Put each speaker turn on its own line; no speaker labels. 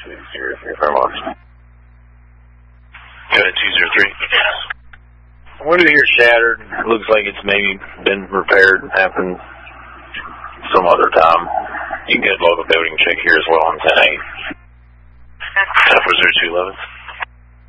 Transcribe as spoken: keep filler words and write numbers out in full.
two zero three, very much.
Go ahead, two zero three.
Window here shattered. It looks like it's maybe been repaired. Happened some other time. You can get a local building check here as well on ten eight.
ten four zero two eleven.